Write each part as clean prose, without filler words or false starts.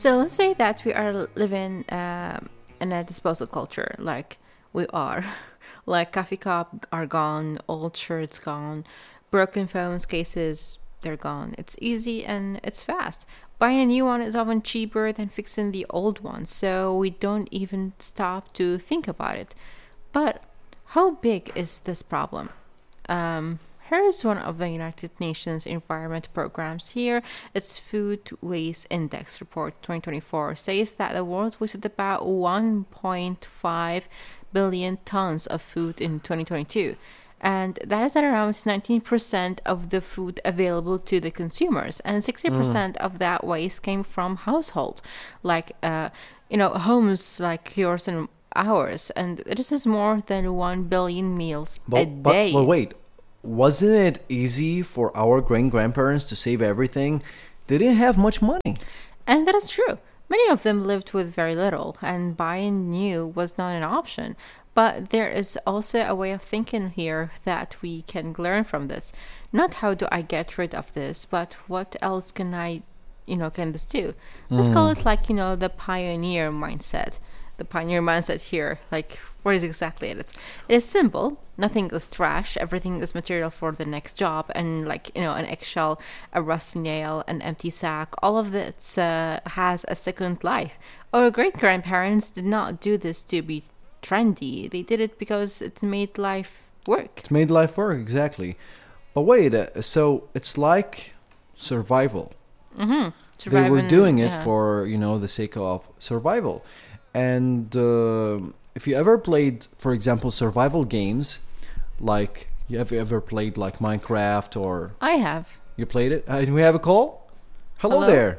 So let's say that we are living in a disposal culture, like we are. Like coffee cup are gone, old shirts gone, broken phones cases, they're gone. It's easy and it's fast. Buying a new one is often cheaper than fixing the old one, so we don't even stop to think about it. But how big is this problem? Here is one of the United Nations Environment Programs. Here, its Food Waste Index report 2024 says that the world wasted about 1.5 billion tons of food in 2022. And that is at around 19% of the food available to the consumers. And 60% of that waste came from households, like, homes like yours and ours. And this is more than 1 billion meals a day. But wait, wasn't it easy for our grandparents to save everything? They didn't have much money. And that is true. Many of them lived with very little, and buying new was not an option. But there is also a way of thinking here that we can learn from this. Not how do I get rid of this, but what else can can this do? Let's call it the pioneer mindset. The pioneer mindset here, like, what is exactly it? It is simple. Nothing is trash. Everything is material for the next job. And an eggshell, a rusty nail, an empty sack, all of this has a second life. Our great-grandparents did not do this to be trendy. They did it because it made life work. It made life work, exactly. But wait, so it's like survival. Mm-hmm. They were doing it for, the sake of survival. And if you ever played, for example, survival games, like, have you ever played like Minecraft or... I have. You played it? And we have a call? Hello there.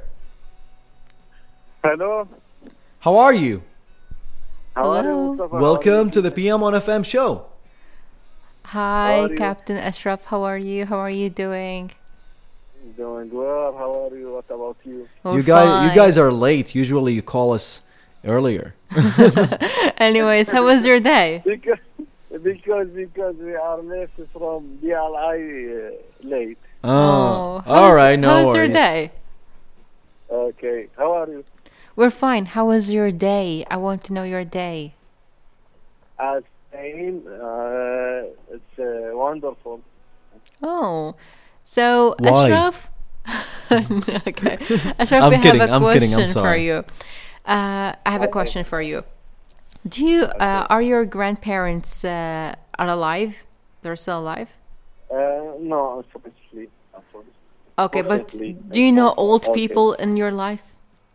Hello. How are you? How are you, Mustafa? Welcome to the PM on FM show. Hi, Captain Ashraf. How are you? How are you doing? Doing well. How are you? What about you? You guys are late. Usually you call us earlier. Anyways, how was your day? Because we are left from DLI late. Oh, all right. No worries. How was your day? Okay. How are you? We're fine. How was your day? I want to know your day. Spain, it's wonderful. Oh, so Why? Ashraf. Okay, Ashraf, I'm kidding. have a I'm kidding. question I'm for sorry. you. I have a question for you. Do you are your grandparents are alive? They're still alive? No, unfortunately. Okay, but do you know old people in your life?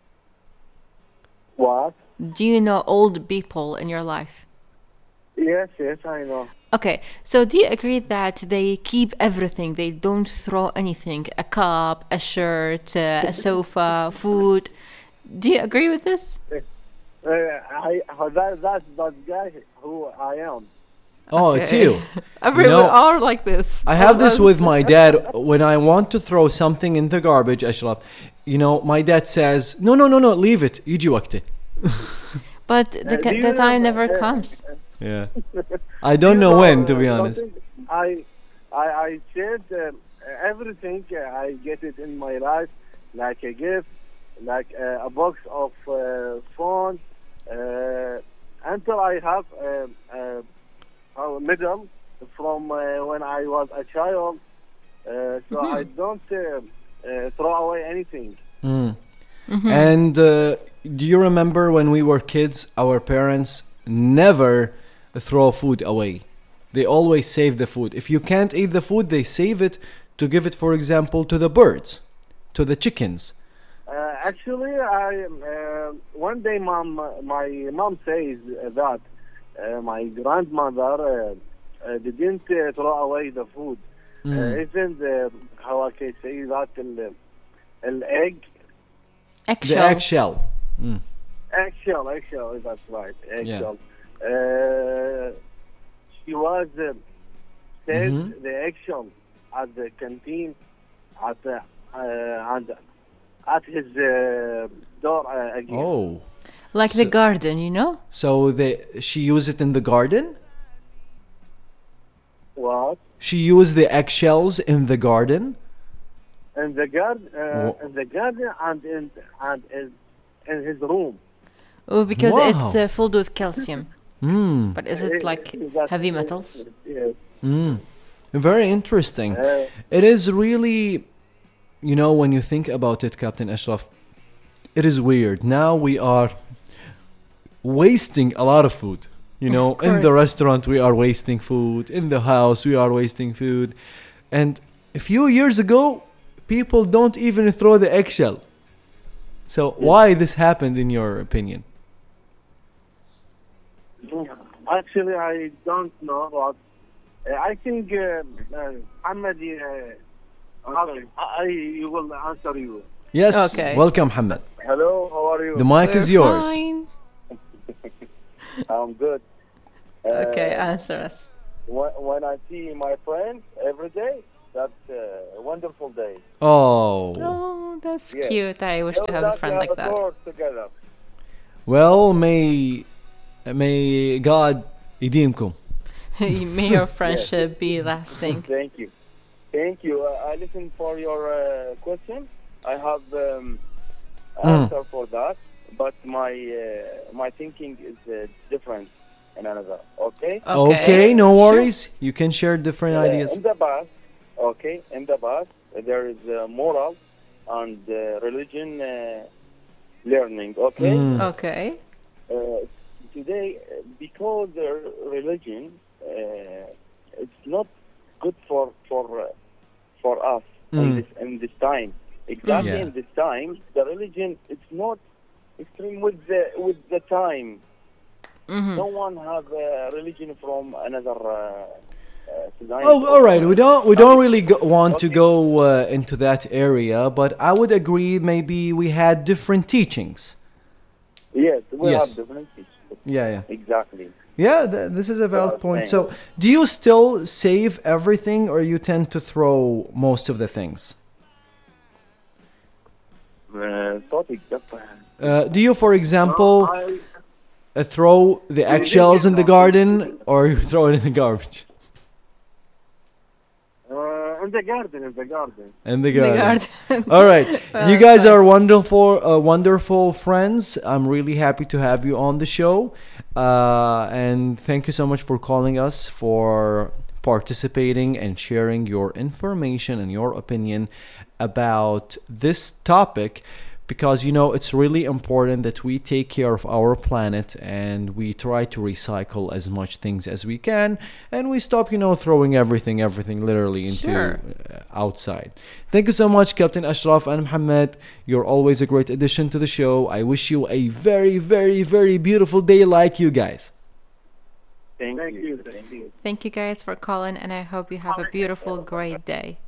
What? Do you know old people in your life? Yes, I know. Okay, so do you agree that they keep everything? They don't throw anything, a cup, a shirt, a sofa, food. Do you agree with this? That's that guy who I am. Oh, it's you. Everyone are like this. I have this with my dad. When I want to throw something in the garbage, Ashraf, my dad says, no, leave it. يجي وقته. But the time never comes. Yeah. I don't know when, to be honest. I said everything I get it in my life, like a gift, like a box of phone, until I have a medal from when I was a child. So I don't throw away anything. Mm. Mm-hmm. And do you remember when we were kids, our parents never throw food away. They always save the food. If you can't eat the food, they save it to give it, for example, to the birds, to the chickens. Actually, one day my mom says that my grandmother didn't throw away the food. Even how I can say that the egg. Eggshell. The eggshell. Mm. Eggshell, that's right. Eggshell. Yeah. She was saved the eggshell at the canteen at his door again. Oh. Like the garden, you know? So she used it in the garden? What? She used the eggshells in the garden? In the garden, and in his room. Oh, because it's Wow. filled with calcium. Mm. But is it like heavy metals? Yes. Mm. Very interesting. It is really, when you think about it, Captain Ashraf, it is weird. Now we are wasting a lot of food. In the course. restaurant, we are wasting food. In the house, we are wasting food. And a few years ago, people don't even throw the eggshell. So why this happened, in your opinion? Actually, I don't know, but I think Ahmed, I will answer you. Yes. Okay. Welcome, Hamad. Hello, how are you? The mic is yours. Fine. I'm good. Okay, answer us. When I see my friends every day, that's a wonderful day. Oh. Oh, that's Yeah. cute. I wish to have a friend like that. Together. Well, may God يديمكم. May your friendship be lasting. Thank you. Thank you. I listen for your question. I have answer for that, but my thinking is different in another. Okay. Okay, no worries. You can share different ideas. In the past, there is moral and religion learning. Okay. Mm. Okay. Today, because religion, it's not good for us in this time. Exactly Yeah. in this time, the religion it's not extreme with the time. Mm-hmm. No one have religion from another society. Oh, all right. We don't really want to go into that area, but I would agree. Maybe we had different teachings. Yes, we Yes. have different teachings. Yeah. Exactly. Yeah, this is a valid point. Thanks. So, do you still save everything, or you tend to throw most of the things? Topic. Do you, for example, throw the eggshells in the garden, or you throw it in the garbage? In the garden. In the The garden. garden. All right, Well, you guys fine. are wonderful friends. I'm really happy to have you on the show, and thank you so much for calling us, for participating and sharing your information and your opinion about this topic, because it's really important that we take care of our planet and we try to recycle as much things as we can, and we stop throwing everything literally into Sure. outside. Thank you so much, Captain Ashraf and Mohammed. You're always a great addition to the show. I wish you a very, very, very beautiful day like you guys. Thank you. Thank you guys for calling, and I hope you have a beautiful, great day.